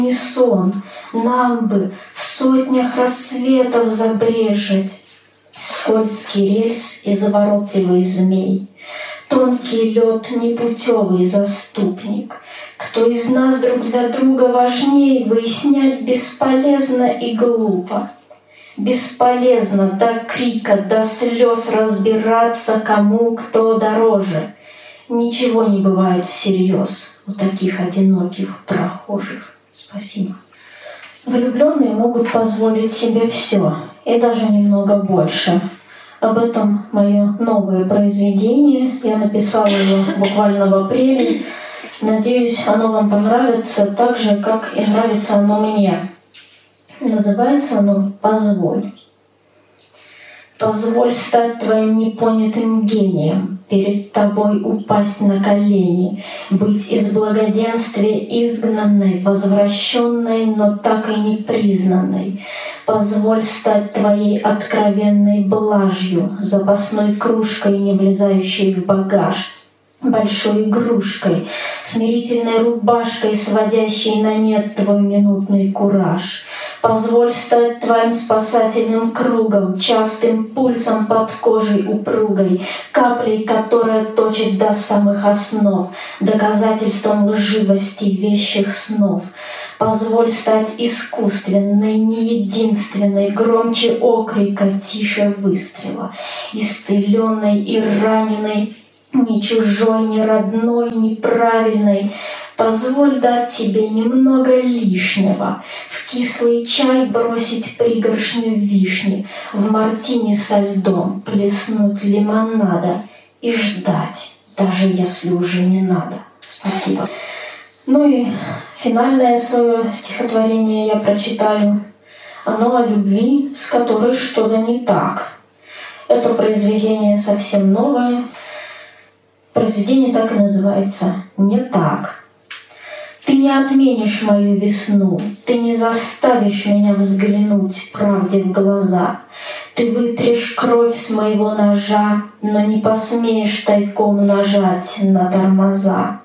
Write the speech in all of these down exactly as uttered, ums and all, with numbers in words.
не сон, нам бы в сотнях рассветов забрежить. Скользкий рельс и заворотливый змей, тонкий лед, непутевый заступник. Кто из нас друг для друга важней, выяснять бесполезно и глупо. Бесполезно до крика, до слез разбираться, кому кто дороже. Ничего не бывает всерьез у таких одиноких прохожих. Спасибо. Влюбленные могут позволить себе все, и даже немного больше. Об этом мое новое произведение. Я написала его буквально в апреле. Надеюсь, оно вам понравится так же, как и нравится оно мне. Называется оно «Позволь». Позволь стать твоим непонятым гением, перед тобой упасть на колени, быть из благоденствия изгнанной, возвращенной, но так и не признанной. Позволь стать твоей откровенной блажью, запасной кружкой, не влезающей в багаж, большой игрушкой, смирительной рубашкой, сводящей на нет твой минутный кураж. Позволь стать твоим спасательным кругом, частым пульсом под кожей упругой, каплей, которая точит до самых основ, доказательством лживости вещих снов. Позволь стать искусственной, не единственной, громче окрика, тише выстрела, исцеленной и раненой, ни чужой, ни родной, ни правильной. Позволь дать тебе немного лишнего, в кислый чай бросить пригоршню вишни, в мартини со льдом плеснуть лимонада и ждать, даже если уже не надо. Спасибо. Ну и финальное свое стихотворение я прочитаю. Оно о любви, с которой что-то не так. Это произведение совсем новое. Произведение так и называется «Не так». Ты не отменишь мою весну, ты не заставишь меня взглянуть правде в глаза. Ты вытрешь кровь с моего ножа, но не посмеешь тайком нажать на тормоза.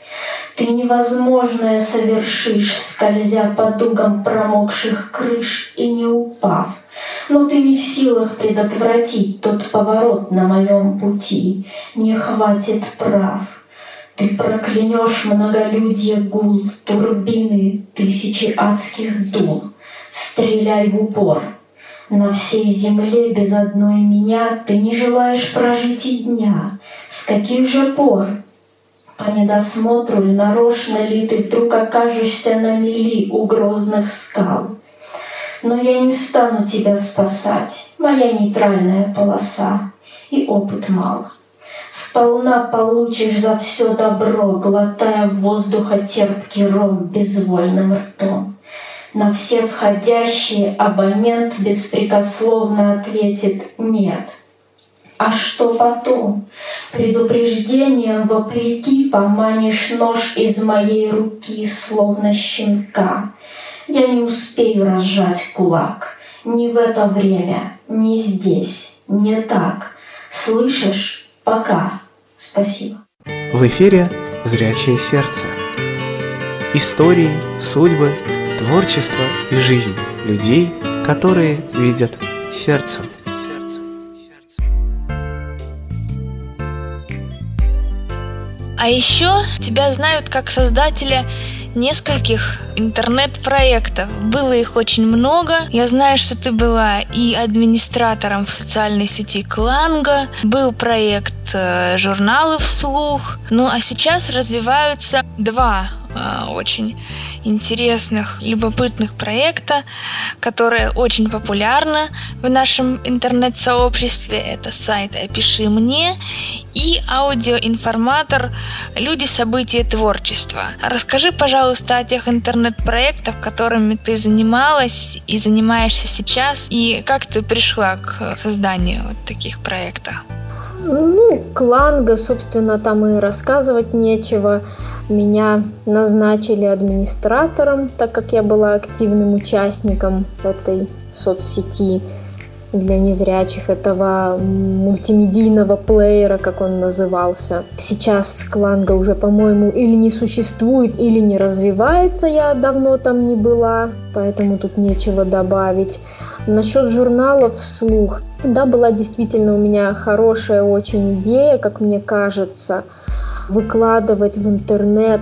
Ты невозможное совершишь, скользя по дугам промокших крыш и не упав. Но ты не в силах предотвратить тот поворот на моем пути. Не хватит прав. Ты проклянешь многолюдье гул, турбины тысячи адских дул. Стреляй в упор. На всей земле без одной меня ты не желаешь прожить и дня. С каких же пор? По недосмотру ли, нарочно ли ты вдруг окажешься на мели у грозных скал? Но я не стану тебя спасать, моя нейтральная полоса, и опыт мал. Сполна получишь за все добро, глотая воздуха терпкий ром безвольным ртом. На все входящие абонент беспрекословно ответит «нет». А что потом? Предупреждением вопреки поманишь нож из моей руки, словно щенка. Я не успею разжать кулак. Ни в это время, ни здесь, не так. Слышишь? Пока. Спасибо. В эфире «Зрячее сердце». Истории, судьбы, творчество и жизнь людей, которые видят сердцем. А еще тебя знают как создателя нескольких интернет-проектов. Было их очень много. Я знаю, что ты была и администратором в социальной сети Кланго, был проект э, журналы вслух. Ну а сейчас развиваются два э, очень интересных, любопытных проекта, которые очень популярны в нашем интернет-сообществе. Это сайт «Опиши мне» и аудиоинформатор «Люди, события, творчество». Расскажи, пожалуйста, о тех интернет-проектах, которыми ты занималась и занимаешься сейчас, и как ты пришла к созданию вот таких проектов. Ну, Кланго, собственно, там и рассказывать нечего. Меня назначили администратором, так как я была активным участником этой соцсети. для незрячих, этого мультимедийного плеера, как он назывался. Сейчас Кланга уже, по-моему, или не существует, или не развивается, я давно там не была, поэтому тут нечего добавить. Насчет журналов вслух, да, была действительно у меня хорошая очень идея, как мне кажется, выкладывать в интернет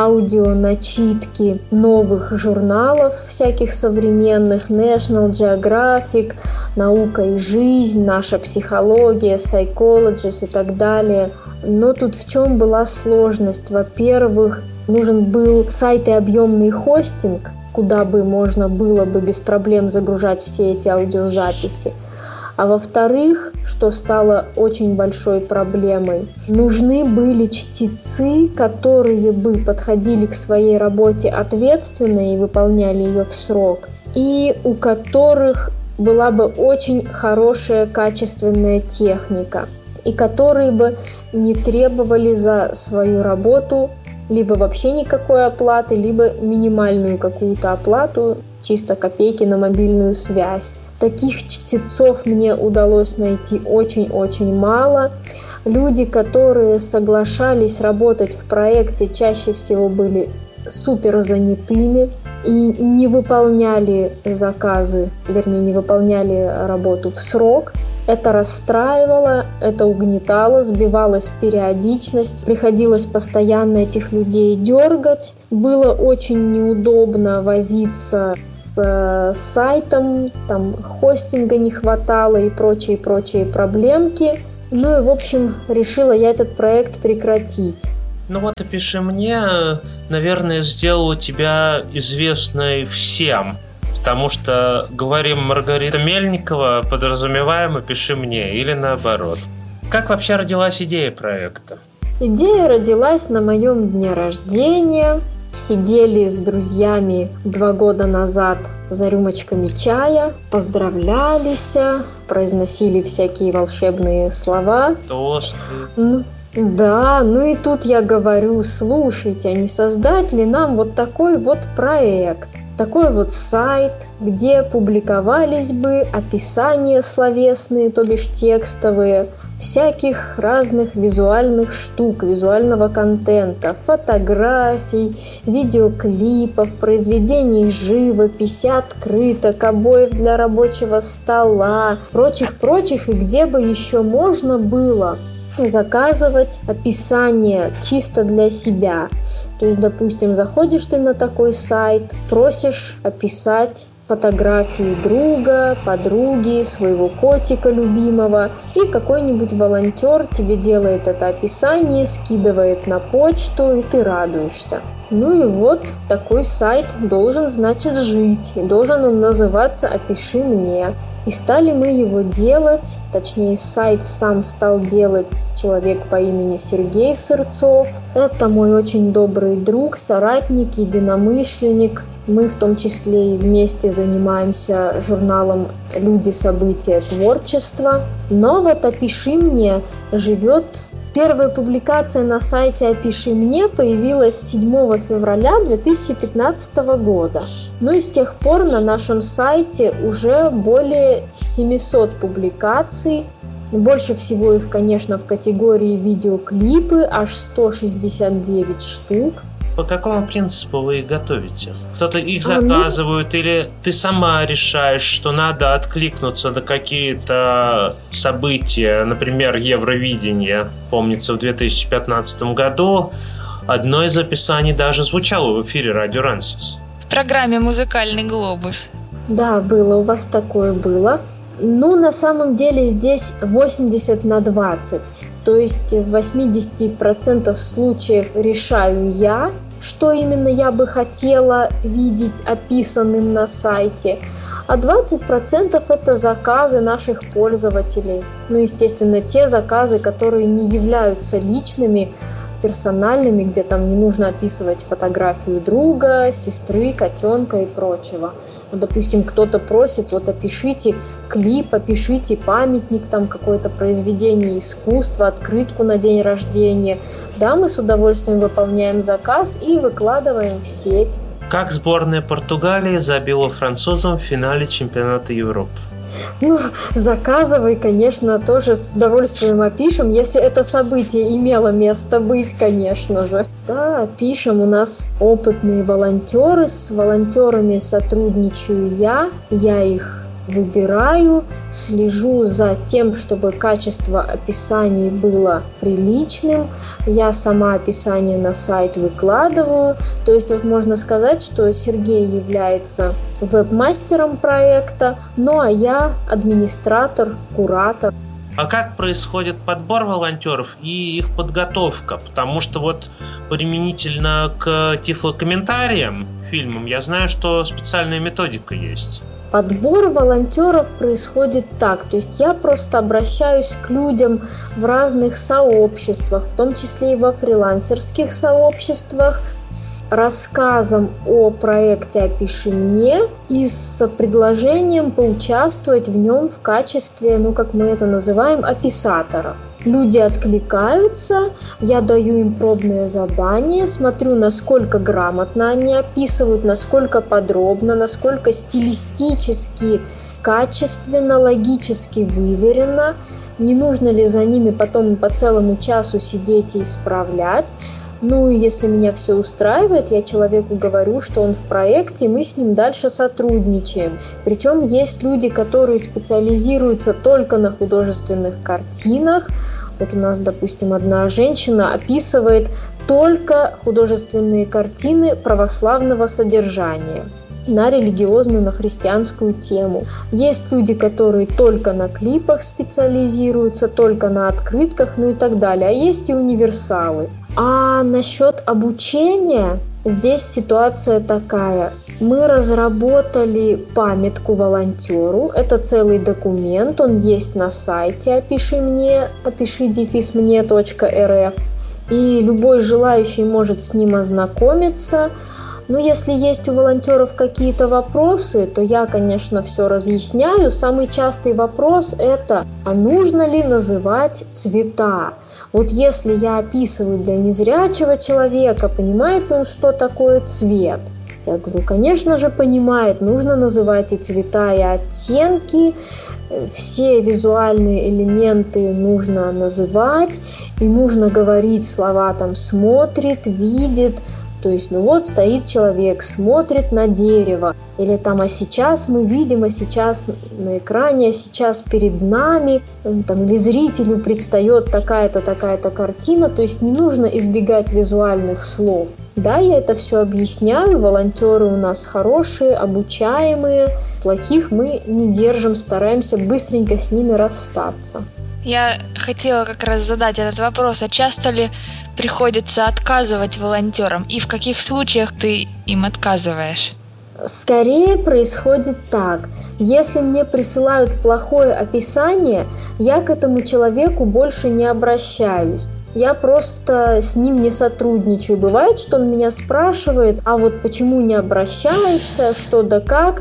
аудионачитки новых журналов, всяких современных, National Geographic, Наука и жизнь, Наша психология, Psychologist и так далее. Но тут в чем была сложность? Во-первых, нужен был сайт и объемный хостинг, куда бы можно было бы без проблем загружать все эти аудиозаписи. А во-вторых, что стало очень большой проблемой, нужны были чтецы, которые бы подходили к своей работе ответственно и выполняли ее в срок, и у которых была бы очень хорошая качественная техника, и которые бы не требовали за свою работу либо вообще никакой оплаты, либо минимальную какую-то оплату, чисто копейки на мобильную связь. Таких чтецов мне удалось найти очень-очень мало. Люди, которые соглашались работать в проекте, чаще всего были супер занятыми и не выполняли заказы, вернее, не выполняли работу в срок. Это расстраивало, это угнетало, сбивалась периодичность, приходилось постоянно этих людей дергать. Было очень неудобно возиться с сайтом, там хостинга не хватало и прочие-прочие проблемки. Ну и, в общем, решила я этот проект прекратить. Ну вот «Опиши мне», наверное, сделала тебя известной всем. Потому что говорим Маргарита Мельникова, подразумеваем «Опиши мне» или наоборот. Как вообще родилась идея проекта? Идея родилась на моем дне рождения. Сидели с друзьями два года назад за рюмочками чая, поздравлялись, произносили всякие волшебные слова. Тосты. Ну, да, ну и тут я говорю: слушайте, а не создать ли нам вот такой вот проект? Такой вот сайт, где публиковались бы описания словесные, то бишь текстовые, всяких разных визуальных штук, визуального контента, фотографий, видеоклипов, произведений живописи, открыток, обоев для рабочего стола, прочих-прочих, и где бы еще можно было заказывать описание чисто для себя. То есть, допустим, заходишь ты на такой сайт, просишь описать фотографию друга, подруги, своего котика любимого, и какой-нибудь волонтер тебе делает это описание, скидывает на почту, и ты радуешься. Ну и вот такой сайт должен, значит, жить, и должен он называться «Опиши мне». И стали мы его делать, точнее сайт сам стал делать человек по имени Сергей Сырцов. Это мой очень добрый друг, соратник, единомышленник. Мы в том числе и вместе занимаемся журналом «Люди, события, творчество». Но вот «Опиши мне» живет. Первая публикация на сайте «Опиши мне» появилась седьмого февраля две тысячи пятнадцатого года. Ну и с тех пор на нашем сайте уже более семисот публикаций. Больше всего их, конечно, в категории видеоклипы, аж сто шестьдесят девять штук. По какому принципу вы их готовите? Кто-то их заказывает, а, ну... или ты сама решаешь, что надо откликнуться на какие-то события, например, Евровидение, помнится, в две тысячи пятнадцатом году одно из описаний даже звучало в эфире Радио Рансис. В программе «Музыкальный глобус». Да, было, у вас такое было. Ну, на самом деле здесь восемьдесят на двадцать. То есть в восемьдесят процентов случаев решаю я, что именно я бы хотела видеть описанным на сайте, а двадцать процентов это заказы наших пользователей. Ну, естественно, те заказы, которые не являются личными, персональными, где там не нужно описывать фотографию друга, сестры, котенка и прочего. Допустим, кто-то просит, вот опишите клип, опишите памятник, там какое-то произведение искусства, открытку на день рождения. Да, мы с удовольствием выполняем заказ и выкладываем в сеть. Как сборная Португалии забила французам в финале чемпионата Европы? Ну, заказывай, конечно, тоже с удовольствием опишем, если это событие имело место быть, конечно же. Да, пишем, у нас опытные волонтеры, с волонтерами сотрудничаю я, я их выбираю, слежу за тем, чтобы качество описаний было приличным. Я сама описание на сайт выкладываю. То есть вот можно сказать, что Сергей является веб-мастером проекта, ну а я администратор, куратор. А как происходит подбор волонтеров и их подготовка? Потому что вот применительно к тифлокомментариям, фильмам, я знаю, что специальная методика есть. Подбор волонтеров происходит так, то есть я просто обращаюсь к людям в разных сообществах, в том числе и во фрилансерских сообществах, с рассказом о проекте «Опиши мне» и с предложением поучаствовать в нем в качестве, ну как мы это называем, описатора. Люди откликаются, я даю им пробные задания, смотрю, насколько грамотно они описывают, насколько подробно, насколько стилистически, качественно, логически выверено, не нужно ли за ними потом по целому часу сидеть и исправлять. Ну и если меня все устраивает, я человеку говорю, что он в проекте, и мы с ним дальше сотрудничаем. Причем есть люди, которые специализируются только на художественных картинах. Вот у нас, допустим, одна женщина описывает только художественные картины православного содержания на религиозную, на христианскую тему. Есть люди, которые только на клипах специализируются, только на открытках, ну и так далее. А есть и универсалы. А насчет обучения, здесь ситуация такая. Мы разработали памятку волонтеру. Это целый документ, он есть на сайте «Опиши мне», опиши дефис мне точка эр эф. И любой желающий может с ним ознакомиться. Но если есть у волонтеров какие-то вопросы, то я, конечно, все разъясняю. Самый частый вопрос – это, а нужно ли называть цвета? Вот если я описываю для незрячего человека, понимает ли он, что такое цвет? Я говорю, конечно же, понимает, нужно называть и цвета, и оттенки, все визуальные элементы нужно называть, и нужно говорить слова там «смотрит», «видит». То есть, ну вот стоит человек, смотрит на дерево, или там, а сейчас мы видим, а сейчас на экране, а сейчас перед нами, там, или зрителю предстает такая-то, такая-то картина, то есть не нужно избегать визуальных слов. Да, я это все объясняю, волонтеры у нас хорошие, обучаемые, плохих мы не держим, стараемся быстренько с ними расстаться. Я хотела как раз задать этот вопрос, а часто ли приходится отказывать волонтерам, и в каких случаях ты им отказываешь? Скорее происходит так. Если мне присылают плохое описание, я к этому человеку больше не обращаюсь. Я просто с ним не сотрудничаю. Бывает, что он меня спрашивает, а вот почему не обращаешься, что да как.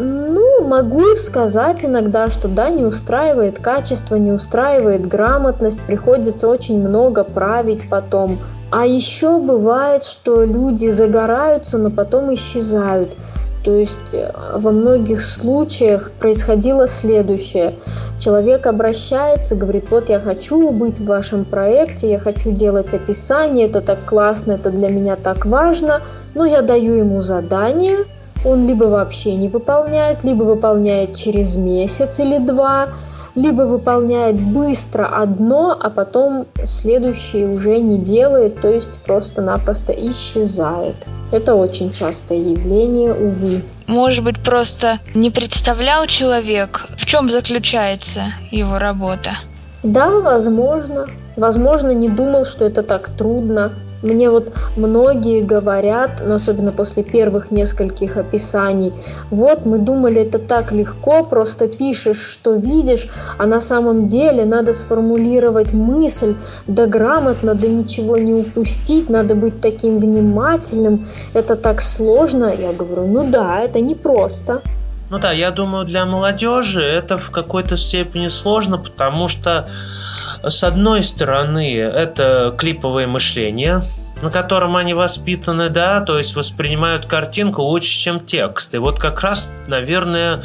Ну, могу сказать иногда, что да, не устраивает качество, не устраивает грамотность, приходится очень много править потом. А еще бывает, что люди загораются, но потом исчезают. То есть во многих случаях происходило следующее. Человек обращается, говорит, вот я хочу быть в вашем проекте, я хочу делать описание, это так классно, это для меня так важно. Но я даю ему задание, он либо вообще не выполняет, либо выполняет через месяц или два, либо выполняет быстро одно, а потом следующее уже не делает, то есть просто-напросто исчезает. Это очень частое явление, увы. Может быть, просто не представлял человек, в чем заключается его работа? Да, возможно. Возможно, не думал, что это так трудно. Мне вот многие говорят, но особенно после первых нескольких описаний, вот мы думали, это так легко, просто пишешь, что видишь, а на самом деле надо сформулировать мысль, да грамотно, да ничего не упустить, надо быть таким внимательным, это так сложно. Я говорю, ну да, это непросто. Ну да, я думаю, для молодежи это в какой-то степени сложно, потому что с одной стороны, это клиповое мышление, на котором они воспитаны, да, то есть воспринимают картинку лучше, чем текст. И вот как раз, наверное,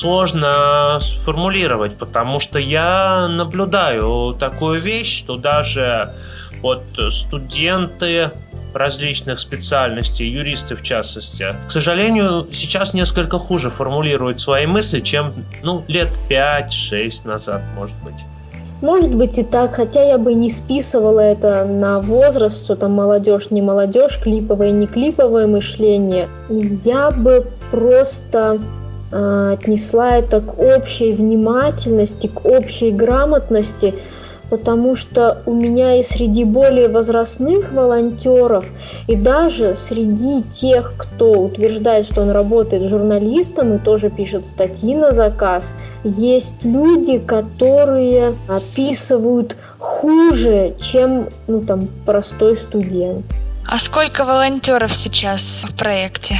сложно сформулировать, потому что я наблюдаю такую вещь, что даже вот студенты различных специальностей, юристы в частности, к сожалению, сейчас несколько хуже формулируют свои мысли, чем, ну, лет пять-шесть назад, может быть. Может быть и так, хотя я бы не списывала это на возраст, что там молодежь, не молодежь, клиповое, не клиповое мышление. Я бы просто э, отнесла это к общей внимательности, к общей грамотности, потому что у меня и среди более возрастных волонтеров, и даже среди тех, кто утверждает, что он работает журналистом и тоже пишет статьи на заказ, есть люди, которые описывают хуже, чем, ну, там, простой студент. А сколько волонтеров сейчас в проекте?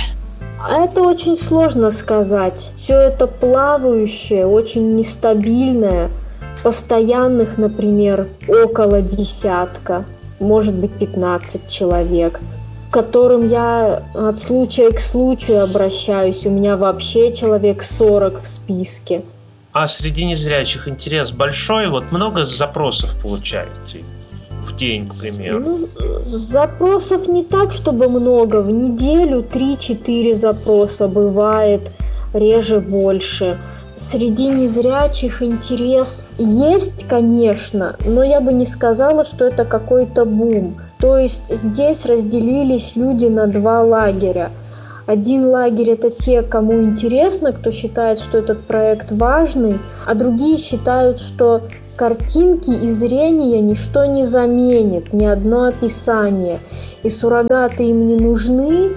Это очень сложно сказать. Все это плавающее, очень нестабильное. Постоянных, например, около десятка, может быть пятнадцать человек, к которым я от случая к случаю обращаюсь. У меня вообще человек сорок в списке. А среди незрячих интерес большой? Вот много запросов получаете в день, к примеру? Ну, запросов не так, чтобы много. В неделю три-четыре запроса бывает, реже больше. Среди незрячих интерес есть, конечно, но я бы не сказала, что это какой-то бум. То есть здесь разделились люди на два лагеря. Один лагерь – это те, кому интересно, кто считает, что этот проект важный, а другие считают, что картинки и зрение ничто не заменит, ни одно описание, и суррогаты им не нужны,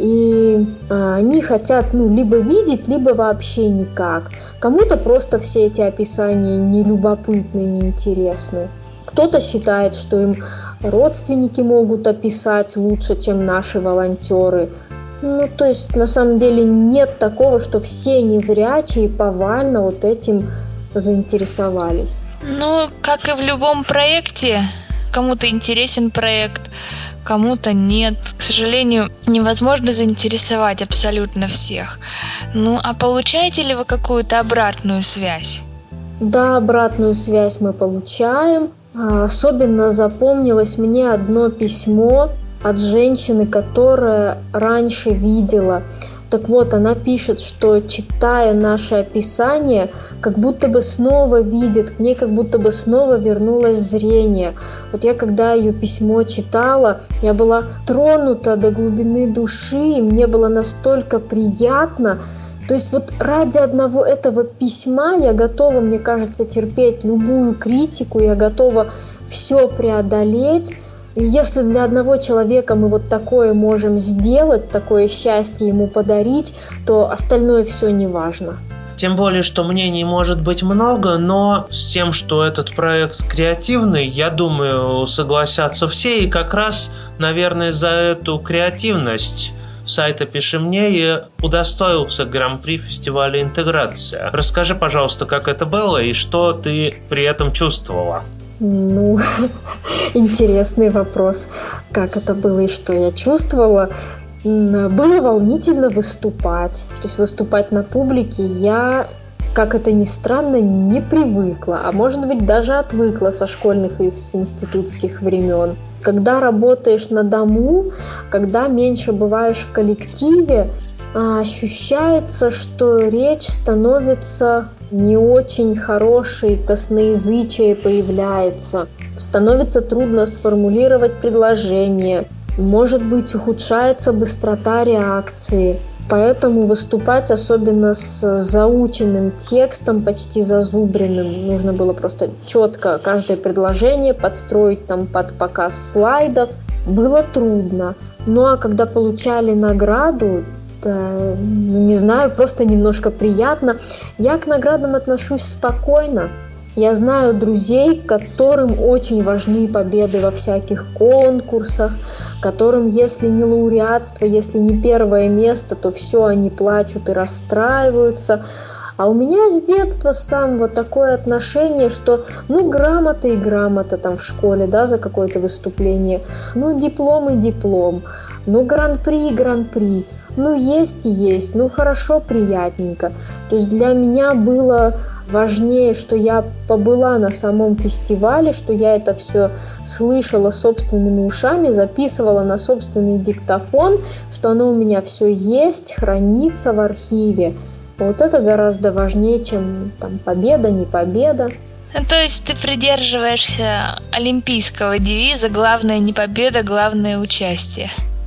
и а, они хотят, ну, либо видеть, либо вообще никак. Кому-то просто все эти описания не любопытны, не интересны. Кто-то считает, что им родственники могут описать лучше, чем наши волонтеры. Ну, то есть, на самом деле, нет такого, что все незрячие повально вот этим заинтересовались. Ну, как и в любом проекте, кому-то интересен проект, кому-то нет. К сожалению, невозможно заинтересовать абсолютно всех. Ну, а получаете ли вы какую-то обратную связь? Да, обратную связь мы получаем. Особенно запомнилось мне одно письмо от женщины, которая раньше видела. Так вот, она пишет, что, читая наше описание, как будто бы снова видит, к ней как будто бы снова вернулось зрение. Вот я, когда ее письмо читала, я была тронута до глубины души, и мне было настолько приятно. То есть вот ради одного этого письма я готова, мне кажется, терпеть любую критику, я готова все преодолеть. И если для одного человека мы вот такое можем сделать, такое счастье ему подарить, то остальное все не важно. Тем более, что мнений может быть много, но с тем, что этот проект креативный, я думаю, согласятся все. И как раз, наверное, за эту креативность сайта «Пиши мне» и удостоился гран-при фестиваля «Интеграция». Расскажи, пожалуйста, как это было и что ты при этом чувствовала? Ну, интересный вопрос, как это было и что я чувствовала. Было волнительно выступать, то есть выступать на публике я, как это ни странно, не привыкла, а может быть даже отвыкла со школьных и с институтских времен. Когда работаешь на дому, когда меньше бываешь в коллективе, ощущается, что речь становится не очень хорошей, косноязычие появляется, становится трудно сформулировать предложение, может быть, ухудшается быстрота реакции. Поэтому выступать, особенно с заученным текстом, почти зазубренным, нужно было просто четко каждое предложение подстроить там под показ слайдов, было трудно. Ну а когда получали награду, это, не знаю, просто немножко приятно. Я к наградам отношусь спокойно. Я знаю друзей, которым очень важны победы во всяких конкурсах, которым, если не лауреатство, если не первое место, то все, они плачут и расстраиваются. А у меня с детства с самого такое отношение, что ну грамота и грамота там в школе, да, за какое-то выступление, ну диплом и диплом, ну гран-при и гран-при, ну есть и есть, ну хорошо, приятненько. То есть для меня было важнее, что я побыла на самом фестивале, что я это все слышала собственными ушами, записывала на собственный диктофон, что оно у меня все есть, хранится в архиве. Вот это гораздо важнее, чем там победа, не победа. То есть ты придерживаешься олимпийского девиза «Главное не победа, главное участие».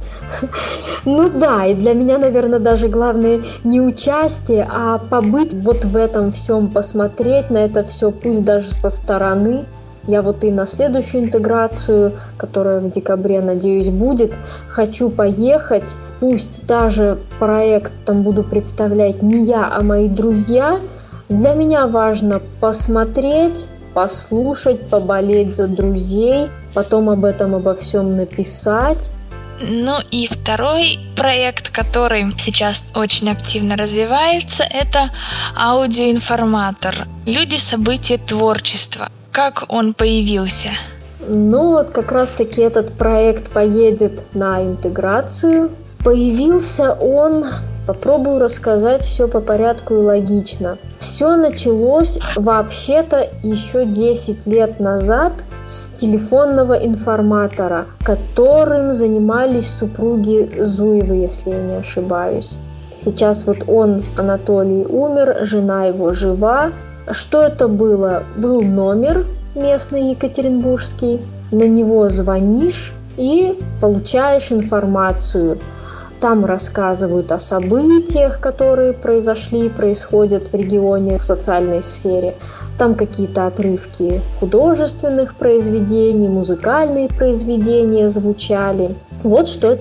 Ну да, и для меня, наверное, даже главное не участие, а побыть вот в этом всем, посмотреть на это все, пусть даже со стороны. Я вот и на следующую интеграцию, которая в декабре, надеюсь, будет, хочу поехать. Пусть даже проект там буду представлять не я, а мои друзья. Для меня важно посмотреть, послушать, поболеть за друзей, потом об этом обо всем написать. Ну и второй проект, который сейчас очень активно развивается, это аудиоинформатор. Люди, события, творчество. Как он появился? Ну вот как раз-таки этот проект поедет на интеграцию. Появился он, попробую рассказать все по порядку и логично. Все началось вообще-то еще десять лет назад с телефонного информатора, которым занимались супруги Зуевы, если я не ошибаюсь. Сейчас вот он, Анатолий, умер, жена его жива. Что это было? Был номер местный екатеринбургский, на него звонишь и получаешь информацию. Там рассказывают о событиях, которые произошли, происходят в регионе, в социальной сфере. Там какие-то отрывки художественных произведений, музыкальные произведения звучали. Вот что